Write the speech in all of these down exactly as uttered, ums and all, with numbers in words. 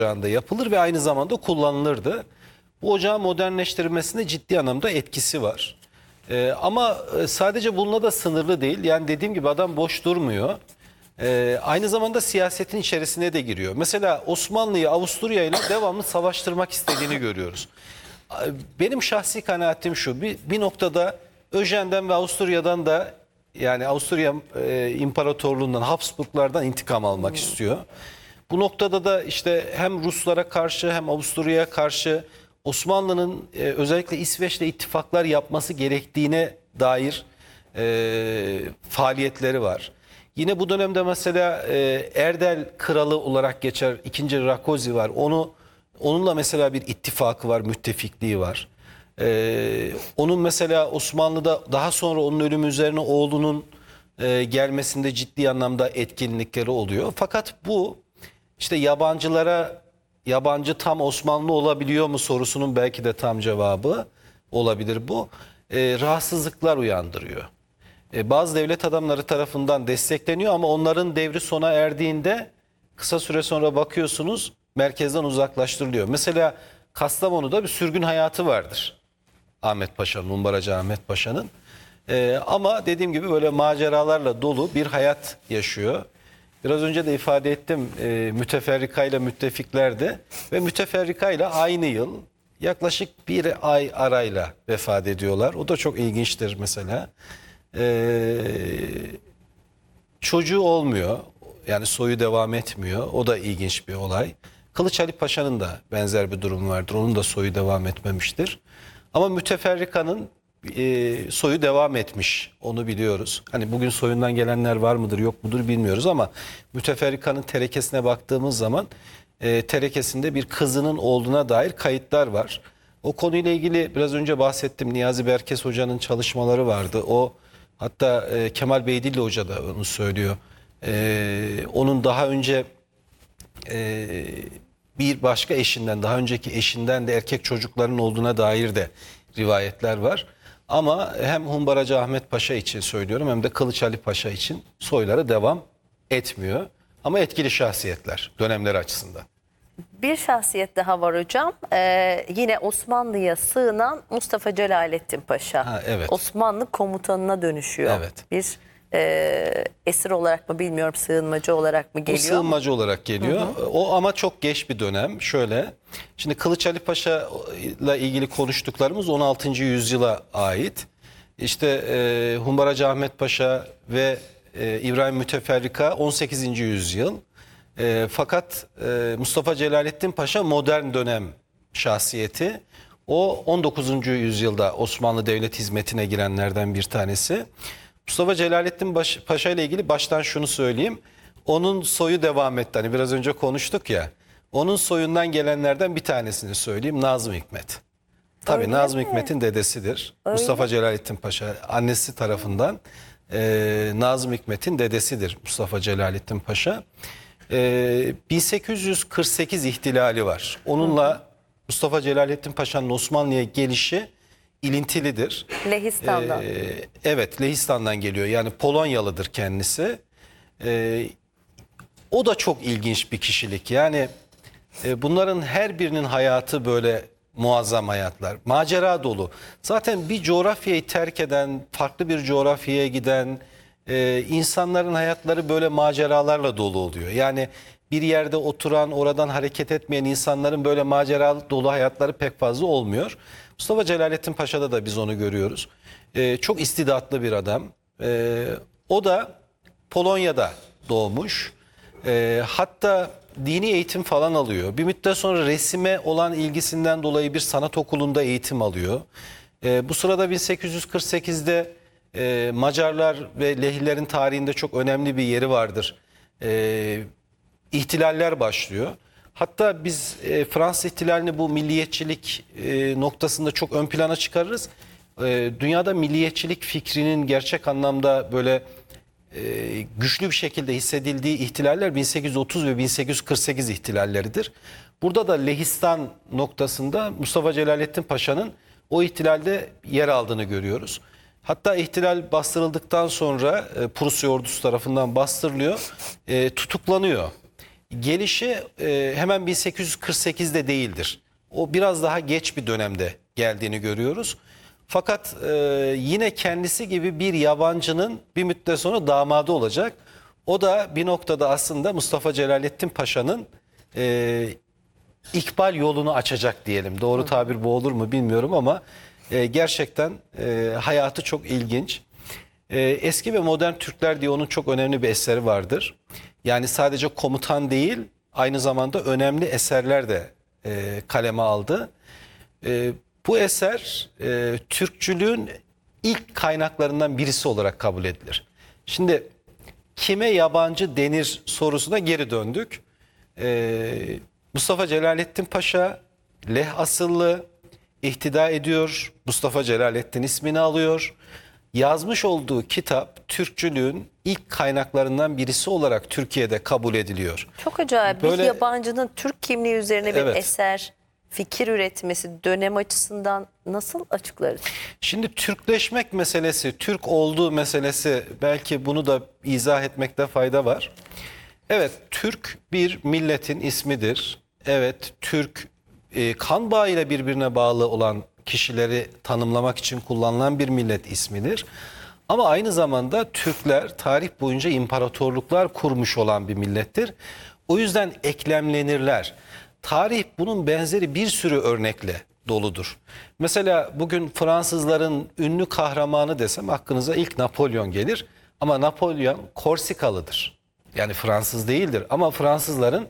ocağında yapılır ve aynı zamanda kullanılırdı. Bu ocağın modernleştirilmesinde ciddi anlamda etkisi var. Ee, ama sadece bununla da sınırlı değil. Yani dediğim gibi adam boş durmuyor. Ee, aynı zamanda siyasetin içerisine de giriyor. Mesela Osmanlı'yı Avusturya ile devamlı savaştırmak istediğini görüyoruz. Benim şahsi kanaatim şu: bir, bir noktada Öjen'den ve Avusturya'dan da, yani Avusturya e, İmparatorluğundan, Habsburglardan intikam almak hmm. istiyor. Bu noktada da işte hem Ruslara karşı hem Avusturya'ya karşı Osmanlı'nın e, özellikle İsveç'le ittifaklar yapması gerektiğine dair e, faaliyetleri var. Yine bu dönemde mesela e, Erdel Kralı olarak geçer ikinci Rakozi var. Onu onunla mesela bir ittifakı var, müttefikliği var. E, onun mesela Osmanlı'da daha sonra onun ölümü üzerine oğlunun e, gelmesinde ciddi anlamda etkinlikleri oluyor. Fakat bu işte yabancılara, yabancı tam Osmanlı olabiliyor mu sorusunun belki de tam cevabı olabilir bu. E, rahatsızlıklar uyandırıyor. E, bazı devlet adamları tarafından destekleniyor ama onların devri sona erdiğinde kısa süre sonra bakıyorsunuz merkezden uzaklaştırılıyor. Mesela Kastamonu'da bir sürgün hayatı vardır Ahmet Paşa'nın, Humbaracı Ahmet Paşa'nın. E, ama dediğim gibi böyle maceralarla dolu bir hayat yaşıyor. Biraz önce de ifade ettim, e, müteferrika ile müttefiklerdi ve müteferrika ile aynı yıl yaklaşık bir ay arayla vefat ediyorlar. O da çok ilginçtir mesela. Ee, çocuğu olmuyor, yani soyu devam etmiyor, o da ilginç bir olay. Kılıç Ali Paşa'nın da benzer bir durum vardır, onun da soyu devam etmemiştir. Ama müteferrikanın e, soyu devam etmiş, onu biliyoruz. Hani bugün soyundan gelenler var mıdır yok mudur bilmiyoruz ama müteferrikanın terekesine baktığımız zaman e, terekesinde bir kızının olduğuna dair kayıtlar var. O konuyla ilgili biraz önce bahsettim, Niyazi Berkes Hoca'nın çalışmaları vardı. O hatta e, Kemal Beydilli Hoca da onu söylüyor. E, onun daha önce e, bir başka eşinden, daha önceki eşinden de erkek çocukların olduğuna dair de rivayetler var. Ama hem Humbaracı Ahmet Paşa için söylüyorum hem de Kılıç Ali Paşa için soyları devam etmiyor. Ama etkili şahsiyetler dönemleri açısından. Bir şahsiyet daha var hocam. Ee, yine Osmanlı'ya sığınan Mustafa Celalettin Paşa. Ha, evet. Osmanlı komutanına dönüşüyor. Evet. Bir e, esir olarak mı bilmiyorum, sığınmacı olarak mı geliyor? O sığınmacı olarak geliyor. Hı hı. O ama çok geç bir dönem. Şöyle, şimdi Kılıç Ali Paşa ile ilgili konuştuklarımız on altıncı yüzyıla ait. İşte e, Humbaracı Ahmet Paşa ve e, İbrahim Müteferrika on sekizinci yüzyıl. E, fakat e, Mustafa Celalettin Paşa modern dönem şahsiyeti. O on dokuzuncu yüzyılda Osmanlı devlet hizmetine girenlerden bir tanesi. Mustafa Celalettin Paşa ile ilgili baştan şunu söyleyeyim. Onun soyu devam etti. Hani biraz önce konuştuk ya. Onun soyundan gelenlerden bir tanesini söyleyeyim. Nazım Hikmet. Tabii Öyle Nazım mi? Hikmet'in dedesidir. Öyle. Mustafa Celalettin Paşa annesi tarafından e, Nazım Hikmet'in dedesidir Mustafa Celalettin Paşa. E, bin sekiz yüz kırk sekiz ihtilali var. Onunla Hı. Mustafa Celalettin Paşa'nın Osmanlı'ya gelişi ilintilidir. Lehistan'dan. Ee, evet, Lehistan'dan geliyor. Yani Polonyalıdır kendisi. Ee, o da çok ilginç bir kişilik. Yani e, bunların her birinin hayatı böyle muazzam hayatlar. Macera dolu. Zaten bir coğrafyayı terk eden, farklı bir coğrafyaya giden e, insanların hayatları böyle maceralarla dolu oluyor. Yani bir yerde oturan, oradan hareket etmeyen insanların böyle macera dolu hayatları pek fazla olmuyor. Mustafa Celalettin Paşa'da da biz onu görüyoruz. Ee, çok istidatlı bir adam. Ee, o da Polonya'da doğmuş. Ee, hatta dini eğitim falan alıyor. Bir müddet sonra resime olan ilgisinden dolayı bir sanat okulunda eğitim alıyor. Ee, bu sırada bin sekiz yüz kırk sekizde e, Macarlar ve Lehilerin tarihinde çok önemli bir yeri vardır. Ee, ihtilaller başlıyor. Hatta biz e, Fransız ihtilalini bu milliyetçilik e, noktasında çok ön plana çıkarırız. E, dünyada milliyetçilik fikrinin gerçek anlamda böyle e, güçlü bir şekilde hissedildiği ihtilaller bin sekiz yüz otuz ve bin sekiz yüz kırk sekiz ihtilalleridir. Burada da Lehistan noktasında Mustafa Celalettin Paşa'nın o ihtilalde yer aldığını görüyoruz. Hatta ihtilal bastırıldıktan sonra e, Prusya ordusu tarafından bastırılıyor, e, tutuklanıyor. gelişi e, hemen bin sekiz yüz kırk sekizde değildir. O biraz daha geç bir dönemde geldiğini görüyoruz. Fakat e, yine kendisi gibi bir yabancının bir müddet sonra damadı olacak. O da bir noktada aslında Mustafa Celalettin Paşa'nın e, ikbal yolunu açacak diyelim. Doğru tabir bu olur mu bilmiyorum ama e, gerçekten e, hayatı çok ilginç. E, Eski ve Modern Türkler diye onun çok önemli bir eseri vardır. Yani sadece komutan değil, aynı zamanda önemli eserler de e, kaleme aldı. E, bu eser e, Türkçülüğün ilk kaynaklarından birisi olarak kabul edilir. Şimdi kime yabancı denir sorusuna geri döndük. E, Mustafa Celalettin Paşa Leh asıllı, ihtida ediyor. Mustafa Celalettin ismini alıyor. Yazmış olduğu kitap Türkçülüğün ilk kaynaklarından birisi olarak Türkiye'de kabul ediliyor. Çok acayip. Böyle- Bir yabancının Türk kimliği üzerine bir Evet. eser, fikir üretmesi dönem açısından nasıl açıklarız? Şimdi Türkleşmek meselesi, Türk olduğu meselesi, belki bunu da izah etmekte fayda var. Evet, Türk bir milletin ismidir. Evet, Türk e, kan bağıyla birbirine bağlı olan kişileri tanımlamak için kullanılan bir millet ismidir. Ama aynı zamanda Türkler tarih boyunca imparatorluklar kurmuş olan bir millettir. O yüzden eklemlenirler. Tarih bunun benzeri bir sürü örnekle doludur. Mesela bugün Fransızların ünlü kahramanı desem aklınıza ilk Napolyon gelir. Ama Napolyon Korsikalıdır. Yani Fransız değildir ama Fransızların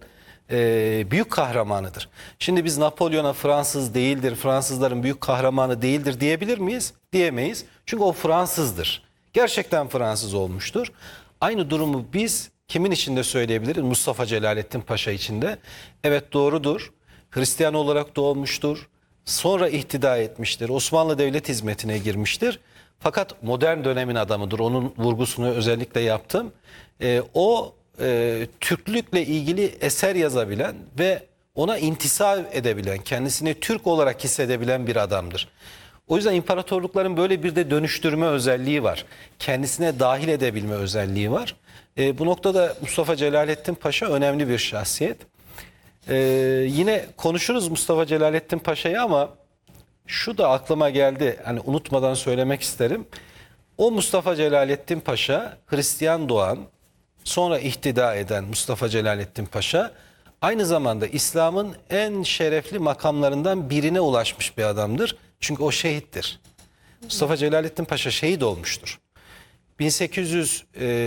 e, büyük kahramanıdır. Şimdi biz Napolyon'a Fransız değildir, Fransızların büyük kahramanı değildir diyebilir miyiz? Diyemeyiz. Çünkü o Fransızdır. Gerçekten Fransız olmuştur. Aynı durumu biz kimin içinde söyleyebiliriz? Mustafa Celalettin Paşa içinde. Evet, doğrudur. Hristiyan olarak doğmuştur. Sonra ihtida etmiştir. Osmanlı Devlet hizmetine girmiştir. Fakat modern dönemin adamıdır. Onun vurgusunu özellikle yaptım. Ee, o e, Türklükle ilgili eser yazabilen ve ona intisap edebilen, kendisini Türk olarak hissedebilen bir adamdır. O yüzden imparatorlukların böyle bir de dönüştürme özelliği var. Kendisine dahil edebilme özelliği var. E, bu noktada Mustafa Celalettin Paşa önemli bir şahsiyet. E, yine konuşuruz Mustafa Celalettin Paşa'yı ama şu da aklıma geldi. Hani unutmadan söylemek isterim. O Mustafa Celalettin Paşa, Hristiyan doğan, sonra ihtida eden Mustafa Celalettin Paşa, aynı zamanda İslam'ın en şerefli makamlarından birine ulaşmış bir adamdır. Çünkü o şehittir. Mustafa Celalettin Paşa şehit olmuştur. bin sekiz yüz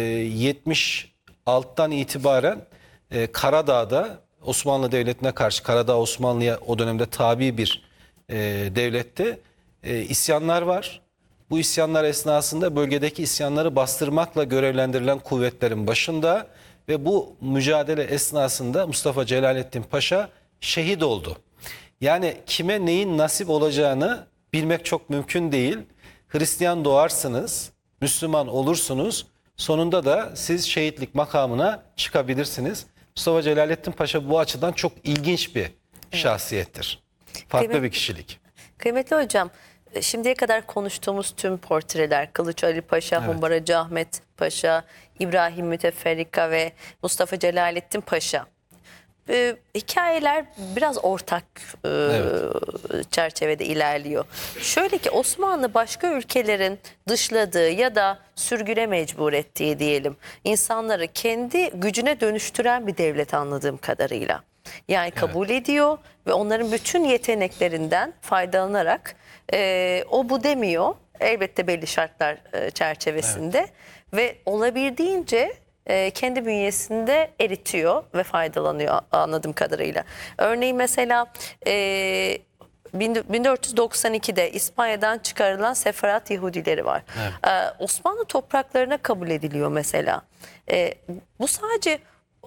yetmiş altıdan itibaren e, Karadağ'da Osmanlı Devleti'ne karşı, Karadağ Osmanlı'ya o dönemde tabi bir e, devlette e, isyanlar var. Bu isyanlar esnasında bölgedeki isyanları bastırmakla görevlendirilen kuvvetlerin başında ve bu mücadele esnasında Mustafa Celalettin Paşa şehit oldu. Yani kime neyin nasip olacağını bilmek çok mümkün değil. Hristiyan doğarsınız, Müslüman olursunuz, sonunda da siz şehitlik makamına çıkabilirsiniz. Mustafa Celalettin Paşa bu açıdan çok ilginç bir şahsiyettir. Farklı Kıymet- bir kişilik. Kıymetli hocam, şimdiye kadar konuştuğumuz tüm portreler, Kılıç Ali Paşa, Evet. Humbaracı Ahmet Paşa, İbrahim Müteferrika ve Mustafa Celalettin Paşa. Ee, hikayeler biraz ortak e, Evet. çerçevede ilerliyor. Şöyle ki Osmanlı başka ülkelerin dışladığı ya da sürgüne mecbur ettiği diyelim insanları kendi gücüne dönüştüren bir devlet anladığım kadarıyla. Yani kabul ediyor ve onların bütün yeteneklerinden faydalanarak e, o bu demiyor. Elbette belli şartlar e, çerçevesinde ve olabildiğince e, kendi bünyesinde eritiyor ve faydalanıyor anladığım kadarıyla. Örneğin mesela e, bin dört yüz doksan ikide İspanya'dan çıkarılan Sefarat Yahudileri var. Evet. E, Osmanlı topraklarına kabul ediliyor mesela. E, bu sadece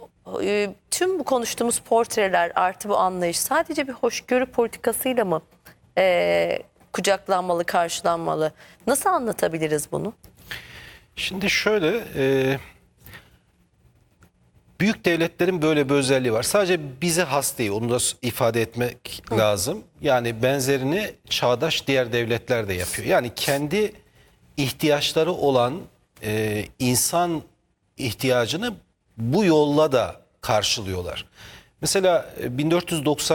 e, tüm bu konuştuğumuz portreler artı bu anlayış sadece bir hoşgörü politikasıyla mı e, kucaklanmalı, karşılanmalı? Nasıl anlatabiliriz bunu? Şimdi şöyle, e, büyük devletlerin böyle bir özelliği var. Sadece bize has değil, onu da ifade etmek lazım. Yani benzerini çağdaş diğer devletler de yapıyor. Yani kendi ihtiyaçları olan e, insan ihtiyacını bu yolla da karşılıyorlar. Mesela bin dört yüz doksan